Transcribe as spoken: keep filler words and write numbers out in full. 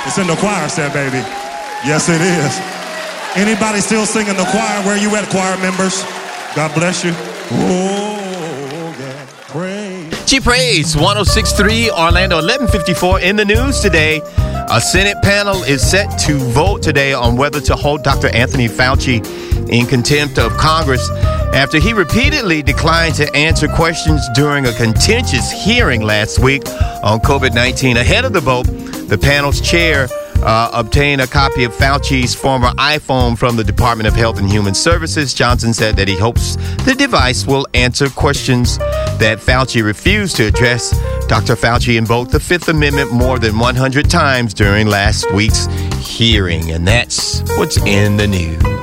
It's in the choir set, baby. Yes, it is. Anybody still singing the choir? Where you at, choir members? God bless you. Oh, yeah. Praise. G Praise one oh six point three Orlando, eleven fifty-four in the news today. A Senate panel is set to vote today on whether to hold Doctor Anthony Fauci in contempt of Congress after he repeatedly declined to answer questions during a contentious hearing last week on COVID nineteen. Ahead of the vote, the panel's chair uh, obtained a copy of Fauci's former iPhone from the Department of Health and Human Services. Johnson said that he hopes the device will answer questions that Fauci refused to address. Doctor Fauci invoked the Fifth Amendment more than one hundred times during last week's hearing, and that's what's in the news.